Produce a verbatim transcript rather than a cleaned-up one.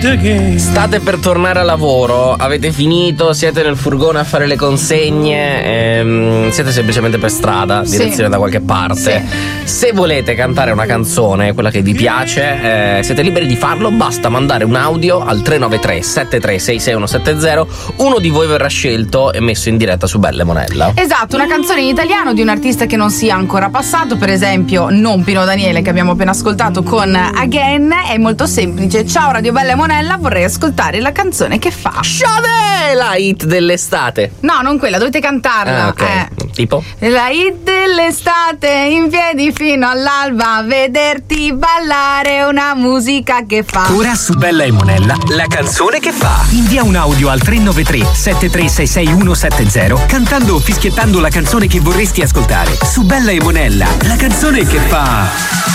State per tornare a lavoro, avete finito, siete nel furgone a fare le consegne, ehm, siete semplicemente per strada, direzione Sì. da qualche parte. Sì. Se volete cantare una canzone, quella che vi piace, eh, siete liberi di farlo, basta mandare un audio al tre nove tre sette tre sei sei uno sette zero. Uno di voi verrà scelto e messo in diretta su Bella e Monella. Esatto, una canzone in italiano di un artista che non sia ancora passato, per esempio non Pino Daniele che abbiamo appena ascoltato con Again. È molto semplice. Ciao Radio Bella e Monella, vorrei ascoltare la canzone che fa. Shade, la hit dell'estate. No, non quella, dovete cantarla. Ah, ok. Eh. Tipo? La hit dell'estate, in piedi fino all'alba, vederti ballare, una musica che fa. Ora su Bella e Monella, la canzone che fa. Invia un audio al tre nove tre sette tre sei sei uno sette zero cantando o fischiettando la canzone che vorresti ascoltare. Su Bella e Monella, la canzone che fa.